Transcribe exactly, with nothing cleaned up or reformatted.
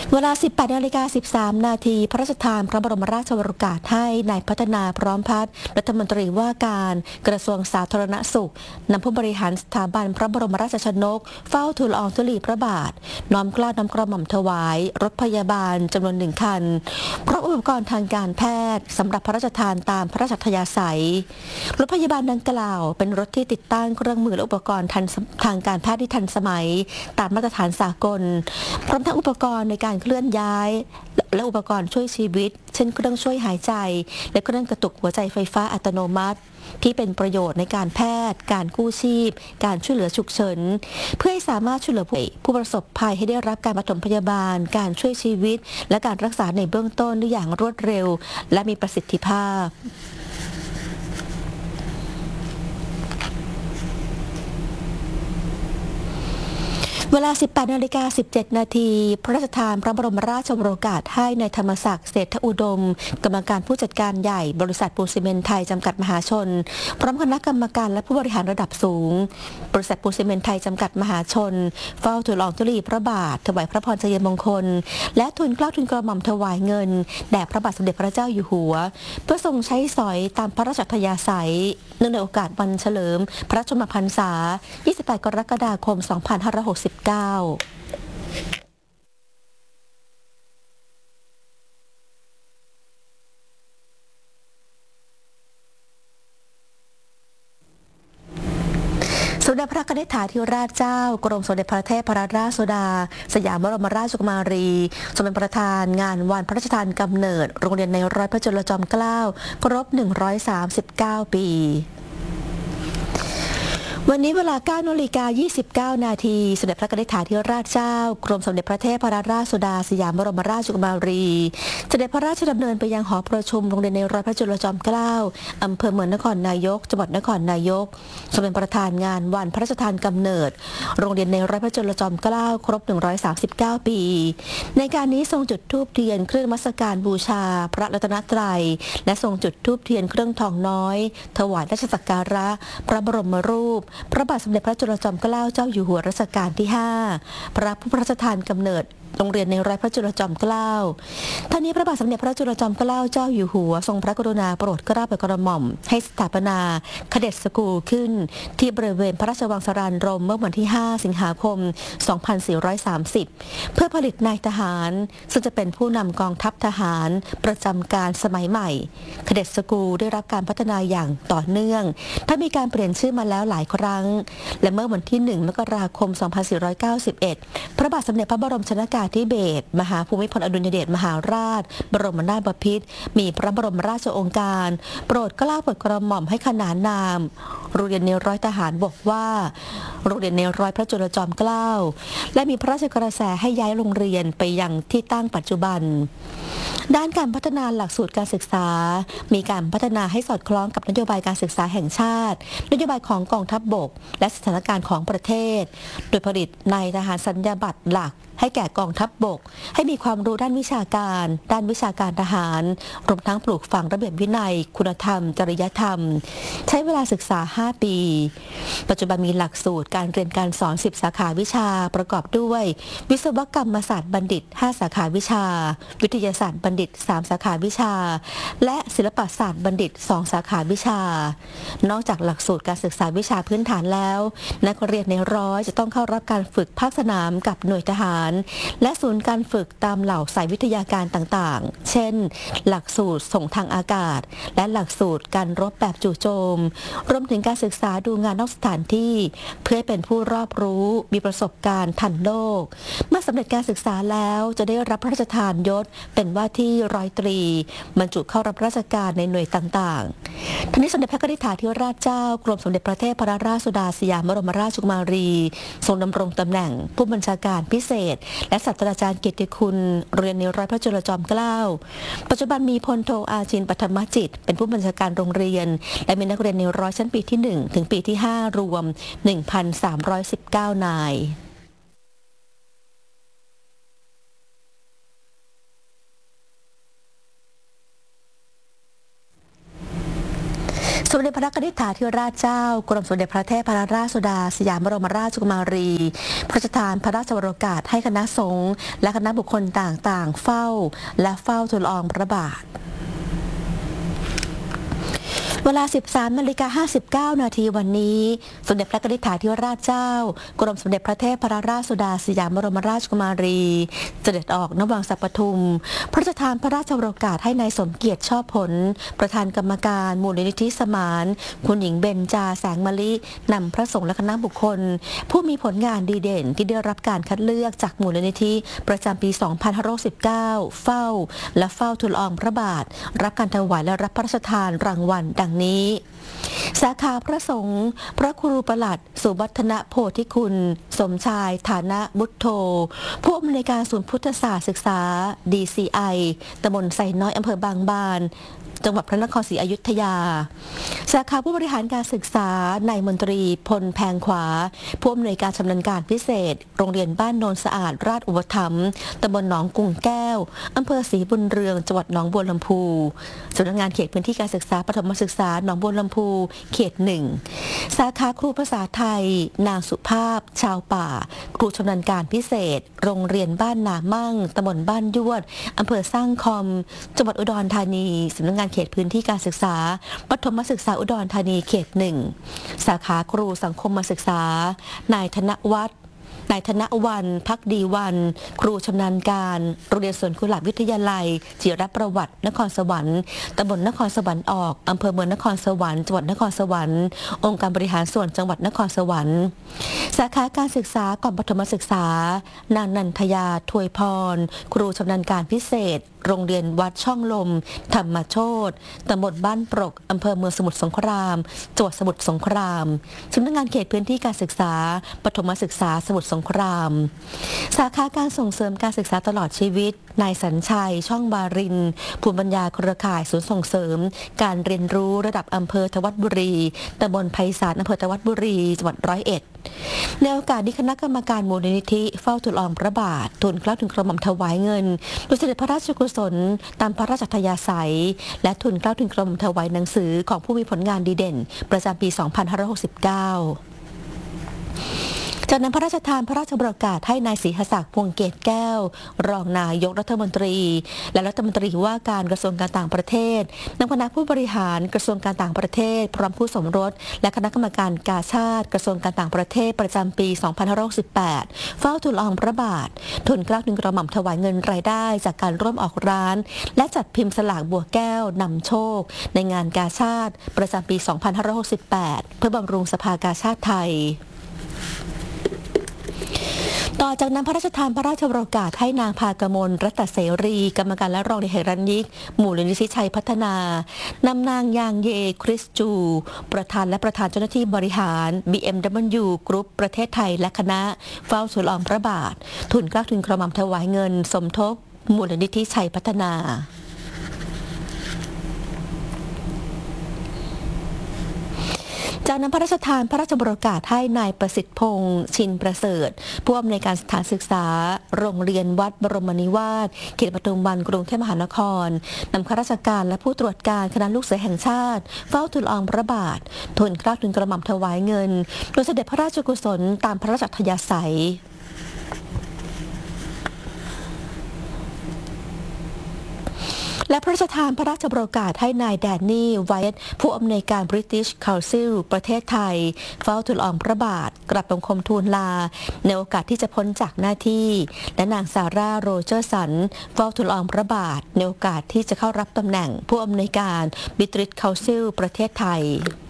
เวลา สิบแปดนาฬิกาสิบสามนาทีพระราชทานพระบรมราชโองการให้นายพัฒนาพร้อมพัฒน์รัฐมนตรีว่าการกระทรวงสาธารณสุขนำผู้บริหารสถาบันพระบรมราชชนกเฝ้าทูลละอองธุลีพระบาทน้อมเกล้าน้อมกระหม่อมถวายรถพยาบาลจำนวนหนึ่งคันพร้อมอุปกรณ์ทางการแพทย์สำหรับพระราชทานตามพระราชอัธยาศัยรถพยาบาลดังกล่าวเป็นรถที่ติดตั้งเครื่องมือและอุปกรณ์ทางการแพทย์ที่ทันสมัยตามมาตรฐานสากลพร้อมทั้งอุปกรณ์ในการเคลื่อนย้ายและอุปกรณ์ช่วยชีวิตเช่นเครื่องช่วยหายใจและเครื่องกระตุกหัวใจไฟฟ้าอัตโนมัติที่เป็นประโยชน์ในการแพทย์การกู้ชีพการช่วยเหลือฉุกเฉินเพื่อให้สามารถช่วยเหลือผู้ประสบภัยให้ได้รับการปฐมพยาบาลการช่วยชีวิตและการรักษาในเบื้องต้นได้อย่างรวดเร็วและมีประสิทธิภาพเวลา สิบแปดนาฬิกาสิบเจ็ดนาทีพระราชทานพระบรมราชโองการให้นายธรรมศักดิ์เศรษฐอุดมกรรมการผู้จัดการใหญ่บริษัทปูนซีเมนต์ไทยจำกัดมหาชนพร้อมคณะกรรมการและผู้บริหารระดับสูงบริษัทปูนซีเมนต์ไทยจำกัดมหาชนเฝ้าทูลละอองธุลีพระบาทถวายพระพรชัยมงคลและทูลเกล้าทูลกระหม่อมถวายเงินแด่พระบาทสมเด็จพระเจ้าอยู่หัวเพื่อทรงใช้สอยตามพระราชอัธยาศัยเนื่องในโอกาสวันเฉลิมพระชนมพรรษายี่สิบแปดกรกฎาคมสองพันห้าร้อยหกสิบเก้าสมเด็จพระนิธิถาธิราชเจ้ากรมสมเด็จพระเทพรัตนราชสุดาสยามบรมราชกุมารีทรงเป็นประธานงานวันพระราชทานกำเนิดโรงเรียนในร้อยพระจุลจอมเกล้าครบหนึ่งร้อยสามสิบเก้าปีวันนี้เวลา เก้านาฬิกายี่สิบเก้านาทีสมเด็จพระนิธิถาธิราชเจ้ากรมสมเด็จพระเทพรัตนราชสุดาสยามบรมราชกุมารีเสด็จพระราชดำเนินไปยังหอประชุมโรงเรียนในร้อยพระจุลจอมเกล้าอำเภอเมืองนครนายกจังหวัดนครนายกทรงเป็นประธานงานวันพระราชทานกำเนิดโรงเรียนในร้อยพระจุลจอมเกล้าครบหนึ่งร้อยสามสิบเก้าปีในการนี้ทรงจุดธูปเทียนเครื่องนมัสการบูชาพระรัตนตรัยและทรงจุดธูปเทียนเครื่องทองน้อยถวายราชสักการะพระบรมรูปพระบาทสมเด็จพระจุลจอมเกล้าเจ้าอยู่หัวรัชกาลที่ห้าพระผู้พระราชทานกำเนิดโรงเรียนในร้อยพระจุลจอมเกล้าท่านนี้พระบาทสมเด็จพระจุลจอมเกล้าเจ้าอยู่หัวทรงพระกรุณาโปรดเกล้าโปรดกระหม่อมให้สถาปนาคเด็ดสกูลขึ้นที่บริเวณพระราชวังสรานรมเมื่อวันที่ห้าสิงหาคมสองพันสี่ร้อยสามสิบเพื่อผลิตนายทหารซึ่งจะเป็นผู้นำกองทัพทหารประจำการสมัยใหม่คเด็ดสกูลได้รับการพัฒนาอย่างต่อเนื่องถ้ามีการเปลี่ยนชื่อมาแล้วหลายครั้งและเมื่อวันที่หนึ่งมกราคมสองพันสี่ร้อยเก้าสิบเอ็ดพระบาทสมเด็จพระบรมชนกาธิเบศรมหาภูมิพลอดุลยเดชมหาราชบรมนาถบพิตรมีพระบรมราชโองการโปรดเกล้าโปรดกระหม่อมให้ขนานนามโรงเรียนในร้อยทหารบอกว่าโรงเรียนในร้อยพระจุลจอมเกล้าและมีพระราชกระแสให้ย้ายโรงเรียนไปยังที่ตั้งปัจจุบันด้านการพัฒนาหลักสูตรการศึกษามีการพัฒนาให้สอดคล้องกับนโยบายการศึกษาแห่งชาตินโยบายของกองทัพบกและสถานการณ์ของประเทศโดยผลิตนายทหารสัญญาบัตรหลักให้แก่กองทัพบกให้มีความรู้ด้านวิชาการด้านวิชาการทหารรวมทั้งปลูกฝังระเบียบวินัยคุณธรรมจริยธรรมใช้เวลาศึกษาห้าปีปัจจุบันมีหลักสูตรการเรียนการสอนสิบสาขาวิชาประกอบด้วยวิศวกรรมศาสตร์บัณฑิตห้าสาขาวิชาวิทยาศาสตร์บัณฑิตสามสาขาวิชาและศิลปศาสตร์บัณฑิตสองสาขาวิชานอกจากหลักสูตรการศึกษาวิชาพื้นฐานแล้วนักเรียนในร้อยจะต้องเข้ารับการฝึกภาคสนามกับหน่วยทหารและศูนย์การฝึกตามเหล่าสายวิทยาการต่างๆเช่นหลักสูตรส่งทางอากาศและหลักสูตรการรบแบบจู่โจมรวมถึงการศึกษาดูงานนอกสถานที่เพื่อเป็นผู้รอบรู้มีประสบการณ์ทันโลกเมื่อสำเร็จการศึกษาแล้วจะได้รับพระราชทานยศเป็นว่าที่ร้อยตรีบรรจุเข้ารับราชการในหน่วยต่างๆทั้งนี้สมเด็จพระนิธิถาธิราชเจ้ากรมสมเด็จพระเทพรัตนราชสุดาสยามบรมราชกุมารีทรงดำรงตำแหน่งผู้บัญชาการพิเศษและศาสตราจารย์เกียรติคุณเรียนในร้อยพระจุลจอมเกล้าปัจจุบันมีพลโทอาชินปฐมจิตเป็นผู้บัญชาการโรงเรียนและมีนักเรียนในร้อยชั้นปีที่หนึ่งถึงปีที่ห้ารวม หนึ่งพันสามร้อยสิบเก้า นายสมเด็จพระนิธิถาธิราชเจ้ากรมสมเด็จพระเทพรัตนราชสุดาสยามบรมราชกุมารีพระราชทานพระราชวโรกาสให้คณะสงฆ์และคณะบุคคลต่างๆเฝ้าและเฝ้าทูลละอองพระบาทเวลา สิบสามนาฬิกาห้าสิบเก้า นาทีวันนี้สมเด็จพระนิธิถาธิราชเจ้ากรมสมเด็จพระเทพรัตนราชสุดาสยามบรมราชกุมารีเสด็จออกณวังสัปทุมพระราชทานพระราชวโรกาสให้นายสมเกียรติชอบผลประธานกรรมการมูลนิธิสมานคุณหญิงเบญจาแสงมะลินำพระสงฆ์และคณะบุคคลผู้มีผลงานดีเด่นที่ได้รับการคัดเลือกจากมูลนิธิประจำปี สองพันห้าร้อยสิบเก้า เฝ้าและเฝ้าทูลละอองพระบาทรับการถวายและรับพระราชทานรางวัลดังนี้สาขาพระสงฆ์พระครูประหลัดสุวัฒนโพธิคุณสมชายฐานะบุตโธผู้อำนวยการศูนย์พุทธศาสตร์ศึกษา ดี ซี ไอ ตำบลไซน้อยอำเภอบางบานจังหวัดพระนครศรีอยุธยาสาขาผู้บริหารการศึกษานายมนตรีพลแพงขวาผู้อำนวยการชำนาญการพิเศษโรงเรียนบ้านโนนสะอาดราชอุปถัมภ์ตำบลหนองกุงแก้วอำเภอศรีบุญเรืองจังหวัดหนองบัวลำพูสำนักงานเขตพื้นที่การศึกษาประถมศึกษาหนองบัวลำพูเขตหนึ่งสาขาครูภาษาไทยนางสุภาพชาวป่าครูชำนาญการพิเศษโรงเรียนบ้านนามั่งตำบลบ้านยวดอำเภอสร้างคอมจังหวัดอุดรธานีสำนักงานเขตพื้นที่การศึกษาประถมศึกษาอุดรธานีเขตหนึ่งสาขาครูสังคมศึกษานายธนวัฒน์นายธนวันพักดีวันครูชำนาญการโรงเรียนสวนกุหลาบวิทยาลัยจิรประวัตินครสวรรค์ตำบลนครสวรรค์ออกอำเภอเมืองนครสวรรค์จังหวัดนครสวรรค์องค์การบริหารส่วนจังหวัดนครสวรรค์สาขาการศึกษาก่อนประถมศึกษานางนันทยาถวยพรครูชำนาญการพิเศษโรงเรียนวัดช่องลมธรรมโชติตำบลบ้านปรกอำเภอเมืองสมุทรสงครามจังหวัดสมุทรสงครามสำนักงานเขตพื้นที่การศึกษาประถมศึกษาสมุทรสงครามสาขาการส่งเสริมการศึกษาตลอดชีวิตนายสัญชัยช่องบารินภูมิปัญญาเครือข่ายศูนย์ส่งเสริมการเรียนรู้ระดับอำเภอทวัดบุรีตำบลไพศาลอำเภอทวัดบุรีจังหวัดร้อยเอ็ดในโอกาสนี้คณะกรรมการมูลนิธิเฝ้าทูลละอองพระบาททูลเกล้าทูลกระหม่อมถวายเงินโดยเสด็จพระราชกุศลตามพระราชอัธยาศัยและทูลเกล้าทูลกระหม่อมถวายหนังสือของผู้มีผลงานดีเด่นประจำปี สองพันห้าร้อยหกสิบเก้าจากนั้นพระราชทานพระราชประกาศให้นายศรีหศักดิ์พวงเกตแก้วรองนายกรัฐมนตรีและรัฐมนตรีว่าการกระทรวงการต่างประเทศนำคณะผู้บริหารกระทรวงการต่างประเทศพร้อมผู้สมรสและคณะกรรมการกาชาติกระทรวงการต่างประเทศประจำปี สองพันห้าร้อยหกสิบแปด เฝ้าทูลละอองพระบาททูลเกล้าทูลกระหม่อมถวายเงินรายได้จากการร่วมออกร้านและจัดพิมพ์สลากบัวแก้วนำโชคในงานกาชาติประจำปี สองพันห้าร้อยหกสิบแปด เพื่อบำรุงสภากาชาติไทยต่อจากนั้นพระราชทานพระราชวโรกาสให้นางภากมลรัตนเสรีกรรมการและรองเลขาธิการยิกมูลนิธิชัยพัฒนานำนางยางเยคริสจูประธานและประธานเจ้าหน้าที่บริหาร บี เอ็ม ดับเบิลยู กรุ๊ปประเทศไทยและคณะเฝ้าทูลละอองพระบาททูลเกล้าทูลกระหม่อมถวายเงินสมทบมูลนิธิชัยพัฒนาจากนั้นพระราชทานพระราชบรกาสให้นายประสิทธิพงษ์ชินประเสริฐผู้อำนวยการสถานศึกษาโรงเรียนวัดบรมนิวาสเขตปทุมวันกรุงเทพมหานครนำข้าราชการและผู้ตรวจการคณะลูกเสือแห่งชาติเฝ้าทูลละอองพระบาททูลเกล้าทูลกระหม่อมถวายเงินโดยเสด็จพระราชกุศลตามพระราชอัธยาศัยและพระราชทานพระราชบรกาสให้นายแดนนี่ไวท์ผู้อำนวยการ British Council ประเทศไทยเฝ้าทูลละอองพระบาทกราบบังคมทูลลาในโอกาสที่จะพ้นจากหน้าที่และนางซาร่าโรเจอร์สันเฝ้าทูลละอองพระบาทในโอกาสที่จะเข้ารับตำแหน่งผู้อำนวยการ British Council ประเทศไทย